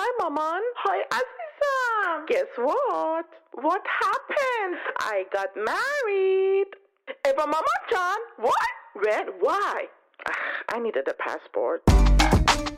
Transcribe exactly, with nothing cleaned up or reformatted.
Hi, Maman. Hi, Aziza. Guess what? What happened? I got married. Eva Mama John? What? When? Why? I needed a passport.